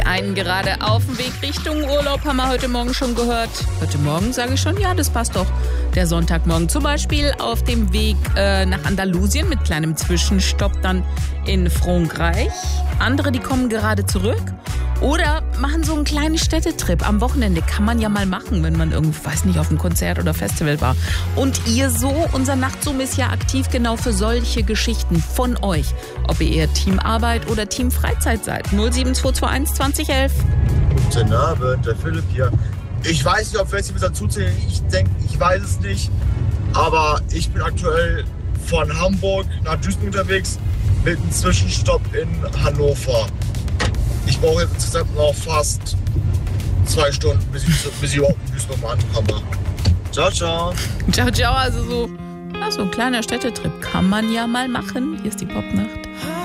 einen gerade auf dem Weg Richtung Urlaub, haben wir heute Morgen schon gehört. Heute Morgen sage ich schon, ja, das passt doch. Der Sonntagmorgen zum Beispiel auf dem Weg nach Andalusien mit kleinem Zwischenstopp dann in Frankreich. Andere, die kommen gerade zurück oder machen so einen kleinen Städtetrip. Am Wochenende kann man ja mal machen, wenn man irgendwo, weiß nicht, auf einem Konzert oder Festival war. Und ihr so, unser Nachtzoom ist ja aktiv genau für solche Geschichten von euch. Ob ihr eher Teamarbeit oder Team Freizeit seid. 07221 2011. Guten Abend, der Philipp hier. Ich weiß nicht, ob Festivals dazu zählen. Ich denke, ich weiß es nicht. Aber ich bin aktuell von Hamburg nach Duisburg unterwegs mit einem Zwischenstopp in Hannover. Ich brauche jetzt insgesamt noch fast 2 Stunden, bis ich überhaupt in Duisburg mal ankomme. Ciao, ciao. Ciao, ciao. Also so ein kleiner Städtetrip kann man ja mal machen. Hier ist die Popnacht.